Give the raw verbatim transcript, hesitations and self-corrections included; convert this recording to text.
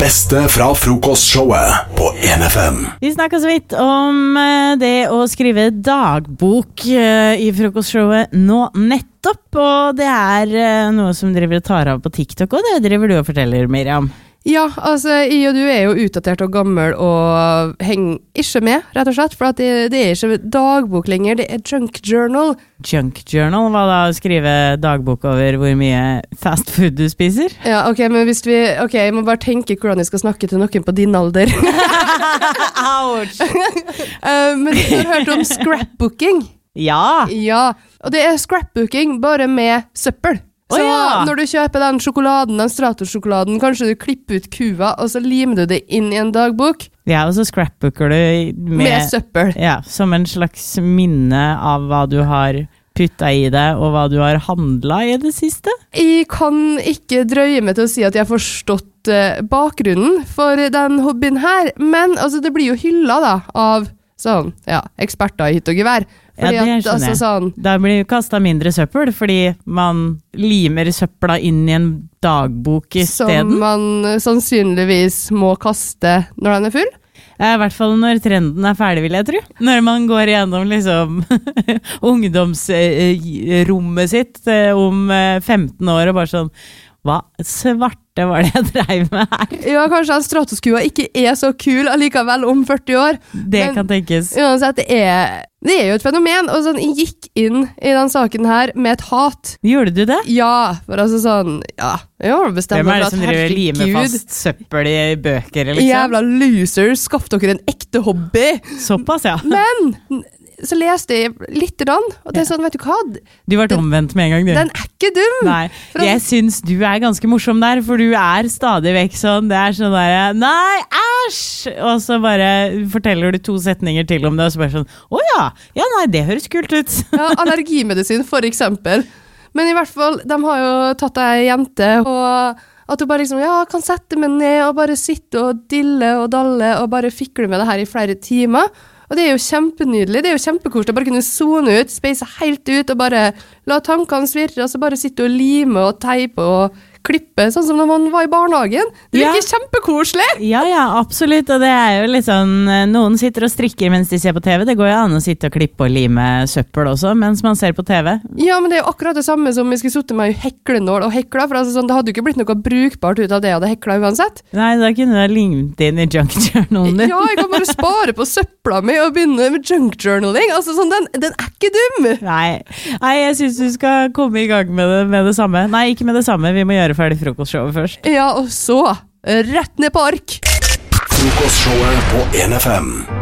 beste fra frokostshowet på en F M. Vi snakket så vidt om det å skrive dagbok i frokostshowet nå nettopp, og det er noe som driver og tar av på TikTok, og det driver du og forteller, Miriam. Ja, altså, jeg og du er jo utdatert og gammel og henger ikke med, rett og slett, for at det, det er ikke dagbok lenger, det er junk journal. Junk journal, hva da? Skrive dagbok over hvor mye fast food du spiser? Ja, ok, men hvis vi, ok, jeg må bare tenke hvordan jeg skal snakke til noen på din alder. Ouch! uh, men du har hørt om scrapbooking? Ja! Ja, og det er scrapbooking bare med søppel. Så oh, ja. Når du kjøper den sjokoladen, den Stratos-sjokoladen, kanskje du klipper ut kua, og så limer du det inn i en dagbok. Ja, og så scrapbooker du med, med søppel. Ja, som en slags minne av hva du har puttet i det, og hva du har handlet i det siste. Jeg kan ikke drøye meg til å si at jeg har forstått uh, bakgrunnen for den hobbyen her, men altså, det blir jo hylla da, av sånn, ja, eksperter i hytt og gevær. Fordi ja, det at, altså, sånn, da blir jo kastet mindre søppel, fordi man limer søppla inn i en dagbok i stedet. Som man sannsynligvis må kaste når den er full. Ja, i hvert fall når trenden er ferdig, vil jeg tro. Når man går gjennom liksom ungdomsrommet sitt om femten år og bare sånn, hva svarte var det jeg drev med her? Ja, kanskje en Stratos-kua ikke er så kul allikevel om førti år. Det men, kan tenkes. Uansett, det er, det er jo et fenomen, og sånn, jeg gikk inn i den saken her med et hat. Gjorde du det? Ja, for altså sånn, ja, jeg har bestemt meg for at herregud. Hvem er det som driver limer fast søppel i bøker, liksom? Jævla losers, skaff dere en ekte hobby. Såpass, ja. Men så leste jeg litt rann, og det er sånn, vet du hva? Du var omvendt med en gang, du. Den er ikke dum! Nei, jeg synes du er ganske morsom der, for du er stadig vekk sånn, det er sånn der, nei, æsj! Og så bare forteller du to setninger til om det, og så bare sånn, å ja, ja nei, det høres kult ut. Ja, allergimedisin for eksempel. Men i hvert fall, de har jo tatt ei jente, og at du bare liksom, ja, kan sette meg ned og bare sitte og dille og dalle og bare fikle med det her i flere timer. Og det er jo kjempenydelig, det er jo kjempekoselig å bare kunne zone ut, speise helt ut og bare la tankene svirre, og så bare sitte og lime og teipe og klippe, sånn som når man var i barnehagen. Det er jo ikke kjempekoselig! Ja, ja, absolutt, og det er jo litt sånn, noen sitter og strikker mens de ser på T V, det går jo an å sitte og klippe og lime søppel også, mens man ser på T V. Ja, men det er jo akkurat det samme som vi skulle sitte med heklenål og hekla, for altså, sånn, det hadde jo ikke blitt noe brukbart ut av det jeg hadde hekla uansett. Nei, da kunne du ha limt inn i junk journalen din. Ja, jeg kan bare spare på søppla mi og begynne med junk journaling, altså sånn, den, den er ikke dum! Nei. Nei, jeg synes du skal komme i gang med det, med det samme. Nei, ikke med det samme, vi må gjøre ferdig frokostshowet først. Ja, og så rett ned på ark. Frokostshowet på en F M.